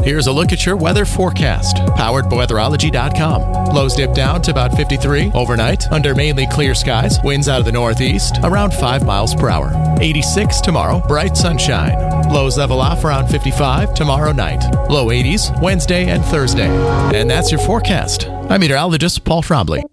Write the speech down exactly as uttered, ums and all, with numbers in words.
Here's a look at your weather forecast, powered by weatherology dot com. Lows dip down to about fifty-three overnight under mainly clear skies. Winds out of the northeast around five miles per hour. eighty-six tomorrow, bright sunshine. Lows level off around fifty-five tomorrow night. Low eighties Wednesday and Thursday. And that's your forecast. I'm meteorologist Paul Trombley.